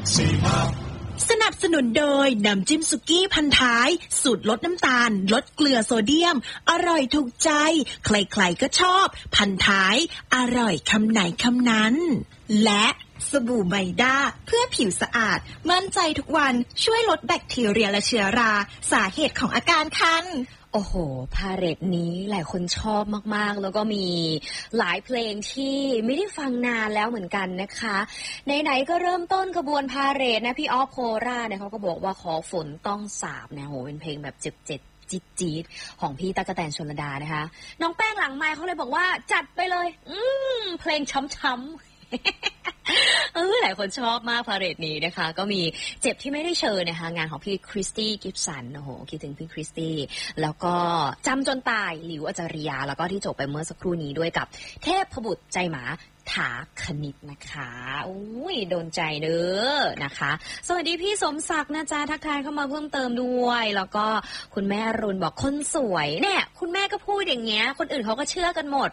สนับสนุนโดยน้ำจิ้มสุกี้พันท้ายสูตรลดน้ำตาลลดเกลือโซเดียมอร่อยถูกใจใครๆก็ชอบพันท้ายอร่อยคำไหนคำนั้นและสบู่ไมด้าเพื่อผิวสะอาดมั่นใจทุกวันช่วยลดแบคทีเรียและเชื้อราสาเหตุของอาการคันโอ้โหพาเหรดนี้หลายคนชอบมากๆแล้วก็มีหลายเพลงที่ไม่ได้ฟังนานแล้วเหมือนกันนะคะไหนๆก็เริ่มต้นขบวนพาเหรดนะพี่ออฟโคราเนี่ยเขาก็บอกว่าขอฝนต้องสาบนะโหเป็นเพลงแบบเจ็บจี๊ดของพี่ตั๊กแตนชลดานะคะน้องแป้งหลังไมค์เขาเลยบอกว่าจัดไปเลยเพลงช้ำหลายคนชอบมากพาเหรดนี้นะคะก็มีเจ็บที่ไม่ได้เชิญนะคะงานของพี่คริสตี้กิฟสันโอ้โหคิดถึงพี่คริสตี้แล้วก็จำจนตายหลิวอาจาริยาแล้วก็ที่จบไปเมื่อสักครู่นี้ด้วยกับเทพบุตรใจหมาถาคณิตนะคะอุ้ยโดนใจเด้อนะคะสวัสดีพี่สมศักดิ์นะจ๊ะทักทายเข้ามาเพิ่มเติมด้วยแล้วก็คุณแม่รุนบอกคนสวยเนี่ยคุณแม่ก็พูดอย่างเงี้ยคนอื่นเขาก็เชื่อกันหมด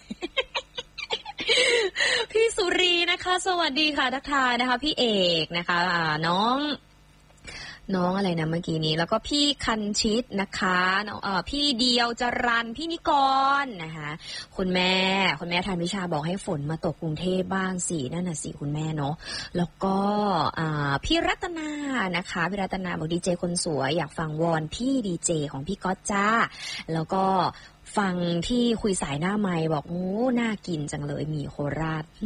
พี่สุรีนะคะสวัสดีค่ะทักทายนะคะพี่เอกนะคะน้องอะไรนะเมื่อกี้นี้แล้วก็พี่คันชิตนะคะพี่เดียวจรันพี่นิกรนะคะคุณแม่ทานวิชาบอกให้ฝนมาตกกรุงเทพบ้างสินั่นน่ะสิคุณแม่เนาะแล้วก็พี่รัตนานะคะพี่รัตนาบอกดีเจคนสวยอยากฟังวอนพี่ดีเจของพี่ก๊อตจ้าแล้วก็ฟังที่คุยสายหน้าไมค์บอกโอ้น่ากินจังเลยมีโคราช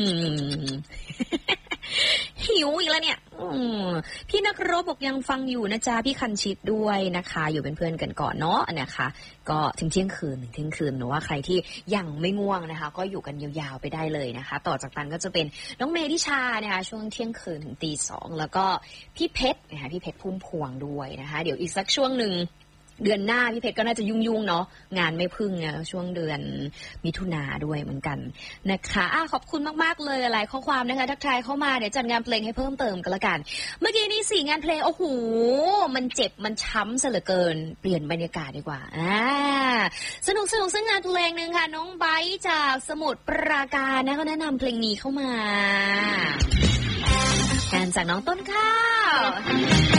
หิวอีกแล้วเนี่ยพี่นักรบบอกยังฟังอยู่นะจ๊ะพี่คันชิดด้วยนะคะอยู่เป็นเพื่อนกันก่อนเนาะนะคะก็ถึงเที่ยงคืนหนูว่าใครที่ยังไม่ง่วงนะคะก็อยู่กันยาวๆไปได้เลยนะคะต่อจากนั้นก็จะเป็นน้องเมธิชานะคะช่วงเที่ยงคืนถึงตีสองแล้วก็พี่เพชรนะคะพี่เพชรพุ่มพวงด้วยนะคะเดี๋ยวอีกสักช่วงหนึ่งเดือนหน้าพี่เพชรก็น่าจะยุ่งๆเนาะงานไม่พึ่งนะช่วงเดือนมิถุนาด้วยเหมือนกันนะคะขอบคุณมากๆเลยหลายข้อความนะคะทักทายเข้ามาเดี๋ยวจัดงานเพลงให้เพิ่มเติมกันละกันเมื่อกี้นี้4งานเพลงโอ้โหมันเจ็บมันช้ำซะเหลือเกินเปลี่ยนบรรยากาศดีกว่าสนุกซึ่งงานเพลงนึงค่ะน้องไบร์ทจากสมุทรปราการนะเขาแนะนำเพลงนี้เข้ามาการจากน้องต้นข้าว